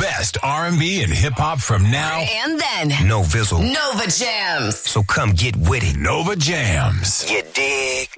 best R&B and hip-hop from now and then. No Vizzle. Nova Jams. So come get with it. Nova Jams. You dig?